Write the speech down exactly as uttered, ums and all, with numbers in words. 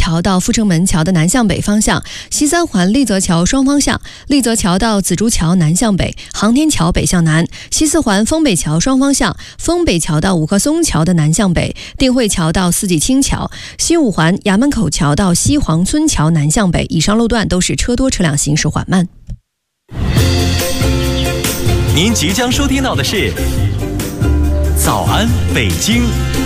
桥到阜成门桥的南向北方向，西三环立泽桥双方向，立泽桥到紫竹桥南向北，航天桥北向南，西四环丰北桥双方向，丰北桥到五棵松桥的南向北，定慧桥到四季青桥，西五环衙门口桥到西黄村桥南向北，以上路段都是车多车辆行驶缓慢。 您即将收听到的是早安北京。